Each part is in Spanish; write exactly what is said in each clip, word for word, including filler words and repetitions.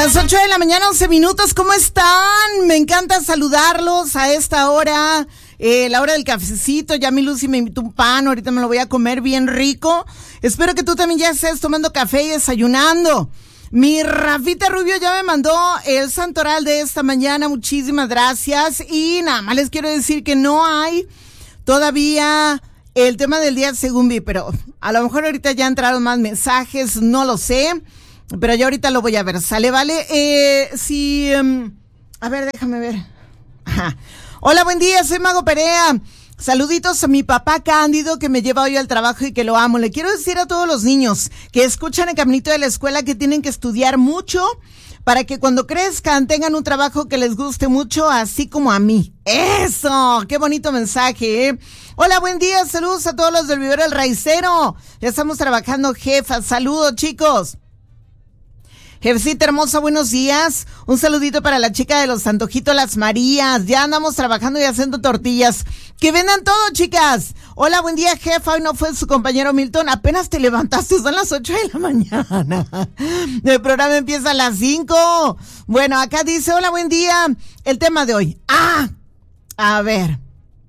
Las ocho de la mañana, once minutos, ¿cómo están? Me encanta saludarlos a esta hora, eh, la hora del cafecito. Ya mi Lucy me invitó un pan, ahorita me lo voy a comer bien rico. Espero que tú también ya estés tomando café y desayunando. Mi Rafita Rubio ya me mandó el santoral de esta mañana, muchísimas gracias. Y nada más les quiero decir que no hay todavía el tema del día según vi, pero a lo mejor ahorita ya entraron más mensajes, no lo sé. Pero yo ahorita lo voy a ver, ¿sale? ¿Vale? Eh, sí, um, a ver, déjame ver. Ajá. Hola, buen día, soy Mago Perea. Saluditos a mi papá Cándido, que me lleva hoy al trabajo y que lo amo. Le quiero decir a todos los niños que escuchan el caminito de la escuela que tienen que estudiar mucho para que cuando crezcan tengan un trabajo que les guste mucho, así como a mí. ¡Eso! ¡Qué bonito mensaje, eh! Hola, buen día, saludos a todos los del Vivero El Raicero. Ya estamos trabajando, jefa. Saludos, chicos. Jefecita hermosa, buenos días. Un saludito para la chica de los antojitos Las Marías. Ya andamos trabajando y haciendo tortillas. Que vendan todo, chicas. Hola, buen día, jefa. Hoy no fue su compañero Milton. Apenas te levantaste, son las ocho de la mañana. El programa empieza a las cinco. Bueno, acá dice, hola, buen día. El tema de hoy. Ah, a ver.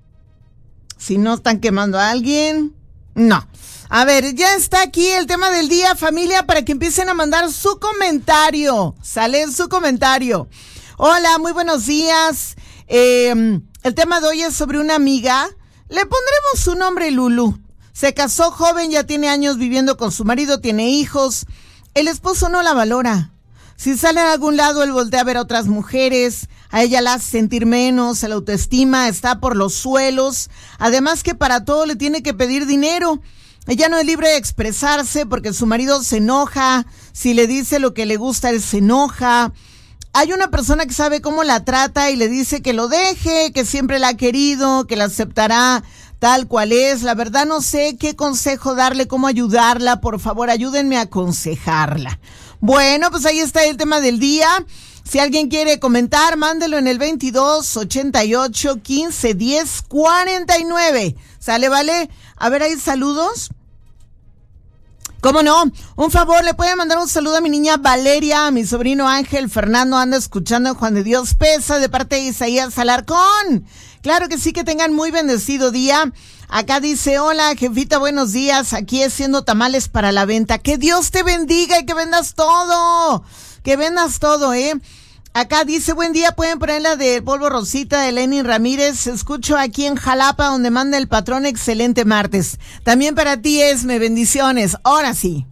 Si no están quemando a alguien. No. A ver, ya está aquí el tema del día, familia, para que empiecen a mandar su comentario. Sale su comentario. Hola, muy buenos días. Eh, el tema de hoy es sobre una amiga. Le pondremos su nombre Lulu. Se casó joven, ya tiene años viviendo con su marido, tiene hijos. El esposo no la valora. Si sale a algún lado, él voltea a ver a otras mujeres. A ella la hace sentir menos, la autoestima está por los suelos. Además que para todo le tiene que pedir dinero. Ella no es libre de expresarse porque su marido se enoja. Si le dice lo que le gusta, él se enoja. Hay una persona que sabe cómo la trata y le dice que lo deje, que siempre la ha querido, que la aceptará tal cual es. La verdad no sé qué consejo darle, cómo ayudarla. Por favor, ayúdenme a aconsejarla. Bueno, pues ahí está el tema del día. Si alguien quiere comentar, mándelo en el veintidós, ochenta y ocho, quince, diez, cuarenta y nueve. ¿Sale, vale? A ver, ¿hay saludos? ¿Cómo no? Un favor, ¿le puede mandar un saludo a mi niña Valeria, a mi sobrino Ángel Fernando? Anda escuchando en Juan de Dios Pesa, de parte de Isaías Alarcón. Claro que sí, que tengan muy bendecido día. Acá dice, hola, jefita, buenos días. Aquí haciendo tamales para la venta. Que Dios te bendiga y que vendas todo. Que vendas todo, ¿eh? Acá dice, buen día, pueden poner la de Polvo Rosita de Lenin Ramírez. Escucho aquí en Jalapa, donde manda el patrón. Excelente martes. También para ti, Esme, bendiciones. Ahora sí.